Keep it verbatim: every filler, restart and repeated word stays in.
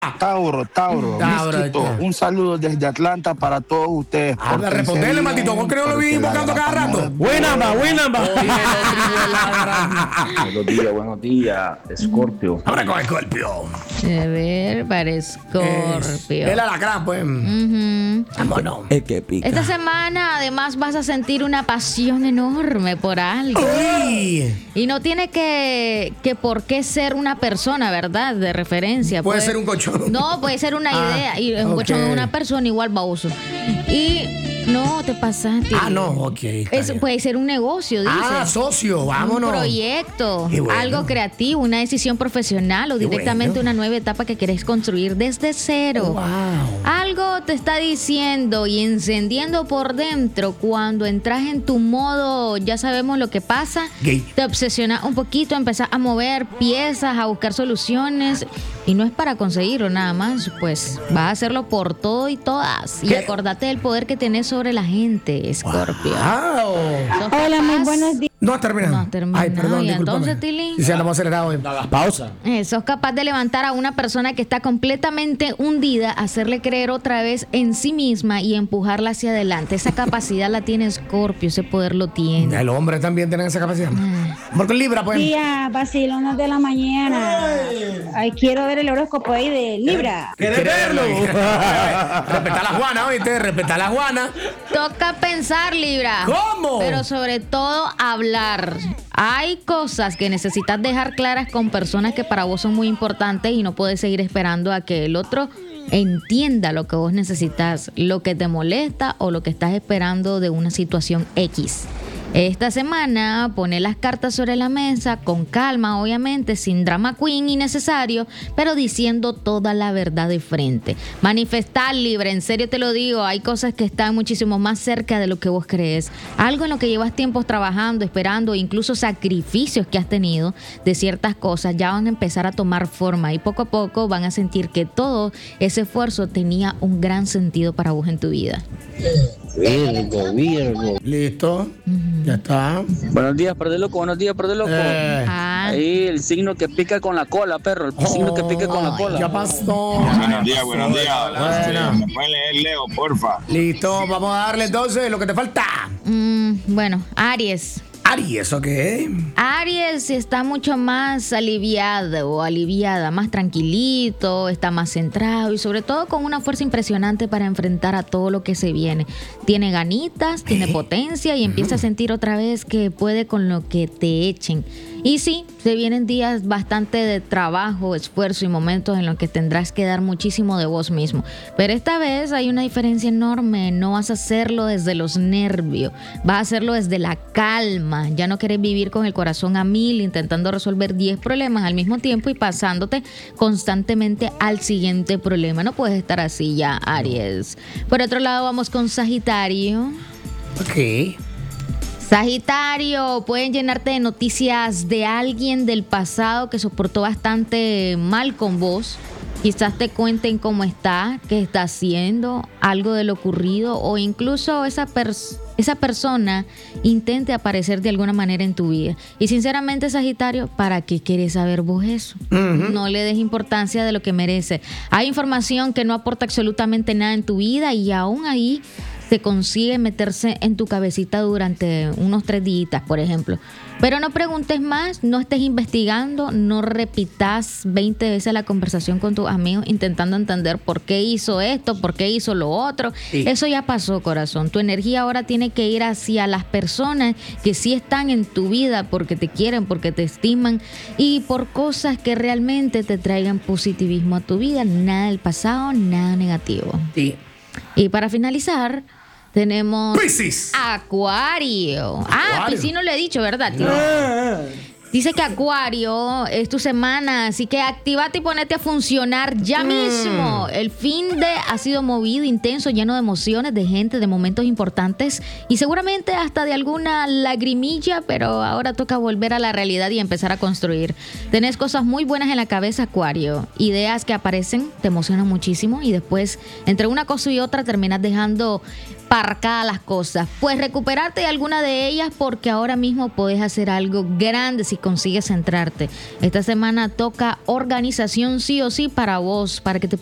Tauro, Tauro, Tauro, Misquito, Tauro. un saludo desde Atlanta para todos ustedes. Habla, responderle, maldito. ¿Vos crees que lo vi invocando cada rato? Buena, va, buena, va. Buenos días, buenos días, Scorpio. Ahora con Scorpio. A ver, para Scorpio. El alacrán, pues. Ujú. Vámonos. El que pica. Esta semana además vas a sentir una pasión enorme por algo. Uy. Y no tiene que, que por qué ser una persona, ¿verdad? De referencia. Puede ser un colchón. No, puede ser una Ah, idea. Y un ok. colchón es una persona igual baboso. Y no, te pasaste. Ah, no, ok. está Es, bien. puede ser un negocio, dice. Ah, socio, vámonos. Un proyecto, Qué bueno. algo creativo, una decisión profesional o Qué directamente bueno. una nueva etapa que querés construir desde cero. Wow. Algo te está diciendo y encendiendo por dentro cuando entras en tu modo, ya sabemos lo que pasa, Gay. te obsesionas un poquito, empezás a mover piezas, a buscar soluciones y no es para conseguirlo nada más, pues vas a hacerlo por todo y todas. Y ¿Qué? acordate del poder que tenés sobre la gente, Scorpio. Wow. ¿Sos Hola, muy capaz? buenos días. No ha terminado. No ha terminado. Ay, perdón, ¿Y discúlpame. entonces, Tilín? Sí, se andamos acelerado hoy. Pausa. Eh, sos capaz de levantar a una persona que está completamente hundida, hacerle creer otra vez en sí misma y empujarla hacia adelante. Esa capacidad la tiene Scorpio, ese poder lo tiene. El hombre también tiene esa capacidad. Porque Libra, pues. Día, vacilonas de la mañana. Ay, quiero ver el horóscopo ahí de Libra. ¿Quieres verlo? Respeta a la Juana, oíste. Respeta a la Juana. Toca pensar, Libra. ¿Cómo? Pero sobre todo hablar. Hay cosas que necesitas dejar claras con personas que para vos son muy importantes y no puedes seguir esperando a que el otro entienda lo que vos necesitas, lo que te molesta o lo que estás esperando de una situación X. Esta semana pone las cartas sobre la mesa con calma, obviamente, sin drama queen innecesario, pero diciendo toda la verdad de frente. Manifestar, Libre, en serio te lo digo, hay cosas que están muchísimo más cerca de lo que vos crees. Algo en lo que llevas tiempos trabajando, esperando, incluso sacrificios que has tenido de ciertas cosas, ya van a empezar a tomar forma y poco a poco van a sentir que todo ese esfuerzo tenía un gran sentido para vos en tu vida. Virgo, Virgo. Listo. Ya está. Buenos días, par de loco, buenos días, par de loco. Eh, Ah, Ahí el signo que pica con la cola, perro. El signo que pica con la cola. Ya pasó. Buenos días, buenos días. Bueno. ¿Me pueden leer Leo, porfa? Listo, vamos a darle entonces lo que te falta. mm, bueno, Aries. Aries, ¿ok? Aries está mucho más aliviado o aliviada, más tranquilito, está más centrado y sobre todo con una fuerza impresionante para enfrentar a todo lo que se viene. Tiene ganitas, tiene potencia y empieza a sentir otra vez que puede con lo que te echen. Y sí, se vienen días bastante de trabajo, esfuerzo y momentos en los que tendrás que dar muchísimo de vos mismo. Pero esta vez hay una diferencia enorme. No vas a hacerlo desde los nervios, vas a hacerlo desde la calma. Ya no querés vivir con el corazón a mil, intentando resolver diez problemas al mismo tiempo y pasándote constantemente al siguiente problema. No puedes estar así ya, Aries. Por otro lado, vamos con Sagitario. Ok. Sagitario, pueden llenarte de noticias de alguien del pasado que soportó bastante mal con vos. Quizás te cuenten cómo está, qué está haciendo, algo de lo ocurrido o incluso esa, pers- esa persona intente aparecer de alguna manera en tu vida. Y sinceramente, Sagitario, ¿para qué quieres saber vos eso? Uh-huh. No le des importancia de lo que merece. Hay información que no aporta absolutamente nada en tu vida y aún ahí se consigue meterse en tu cabecita durante unos tres días, por ejemplo. Pero no preguntes más, no estés investigando, no repitas veinte veces la conversación con tus amigos intentando entender por qué hizo esto, por qué hizo lo otro. Sí. Eso ya pasó, corazón. Tu energía ahora tiene que ir hacia las personas que sí están en tu vida porque te quieren, porque te estiman y por cosas que realmente te traigan positivismo a tu vida. Nada del pasado, nada negativo. Sí. Y para finalizar, tenemos Piscis. Acuario. Ah, Acuario. Piscis no le he dicho, ¿verdad, tío? Dice que Acuario es tu semana, así que activate y ponete a funcionar ya mismo. El fin de ha sido movido, intenso, lleno de emociones, de gente, de momentos importantes y seguramente hasta de alguna lagrimilla, pero ahora toca volver a la realidad y empezar a construir. Tenés cosas muy buenas en la cabeza, Acuario. Ideas que aparecen, te emocionan muchísimo y después, entre una cosa y otra, terminas dejando emparcadas las cosas. Pues recuperarte de alguna de ellas porque ahora mismo podés hacer algo grande si consigues centrarte. Esta semana toca organización sí o sí para vos, para que te